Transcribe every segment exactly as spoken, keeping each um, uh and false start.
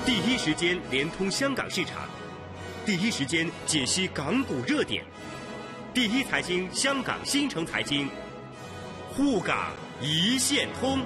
第一时间连通香港市场，第一时间解析港股热点，第一财经香港新城财经，沪港一线通。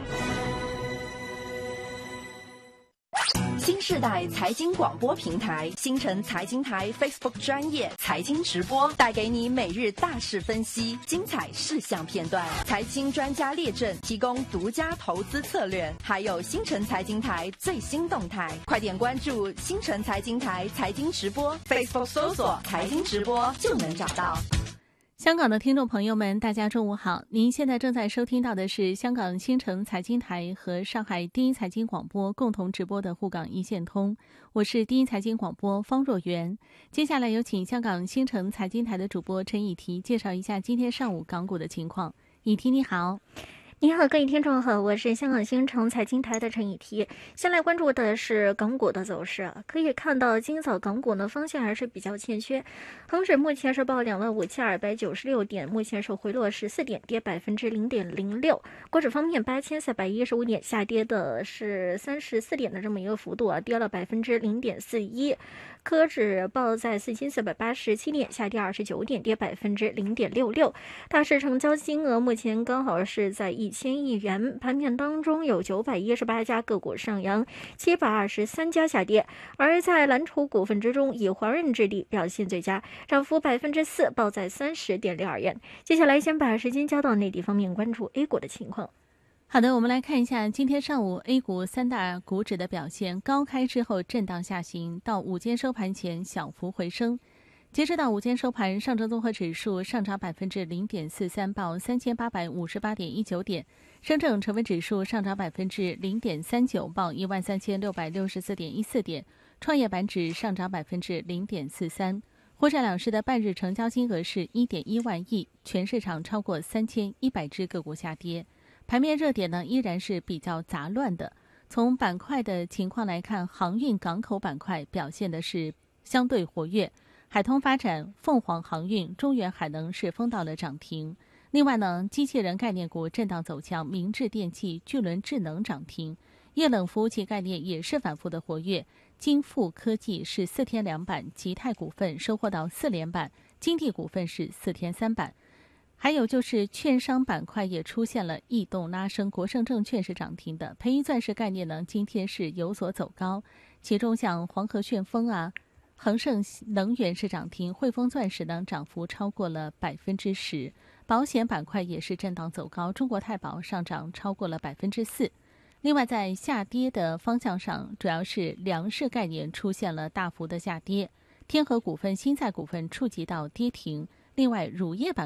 新世代财经广播平台新城财经台 Facebook 专业财经直播，带给你每日大事分析、精彩事项片段、财经专家列阵，提供独家投资策略，还有新城财经台最新动态。快点关注新城财经台财经直播 Facebook 搜索财经直播就能找到。 香港的听众朋友们，大家中午好！您现在正在收听到的是香港新城财经台和上海第一财经广播共同直播的沪港一线通，我是第一财经广播方若媛。接下来有请香港新城财经台的主播陈以缇介绍一下今天上午港股的情况。以缇你好。 你好，各位听众好，我是香港新城财经台的陈以缇。先来关注的是港股的走势，可以看到今早港股呢方向还是比较欠缺，恒指目前是报两万五千二百九十六点，目前是回落十四点，跌百分之零点零六。国指方面八千四百一十五点，下跌的是三十四点的这么一个幅度啊，跌了百分之零点四一。科指报在四千四百八十七点，下跌二十九点，跌百分之零点六六。大市成交金额目前刚好是在一千亿元，盘面当中有九百一十八家个股上扬，七百二十三家下跌。而在蓝筹股份之中，以华润置地表现最佳，涨幅百分之四，报在三十点六二元。接下来先把时间交到内地方面，关注 A 股的情况。 好的，我们来看一下今天上午 A 股三大股指的表现，高开之后震荡下行，到午间收盘前小幅回升。截止到午间收盘，上证综合指数上涨百分之零点四三，报三千八百五十八点一九点；深证成分指数上涨百分之零点三九，报一万三千六百六十四点一四点；创业板指上涨百分之零点四三。沪上两市的半日成交金额是一点一万亿，全市场超过三千一百只个股下跌。盘面热点呢依然是比较杂乱的。从板块的情况来看，航运港口板块表现的是相对活跃，海通发展、凤凰航运、中原海能是封到了涨停。另外呢，机器人概念股震荡走强，明志电器、巨轮智能涨停。液冷服务器概念也是反复的活跃，金富科技是四天两板，吉泰股份收获到四连板，金地股份是四天三板。还有就是券商板块也出现了异动拉升，国盛证券是涨停的，培一钻石概念呢今天是有所走高，其中像黄河旋风啊、恒盛能源是涨停，汇丰钻石呢涨幅超过了百分之十，保险板块也是震荡走高，中国太保上涨超过了百分之四。另外在下跌的方向上，主要是粮食概念出现了大幅的下跌，天合股份、新赛股份触及到跌停，另外乳业板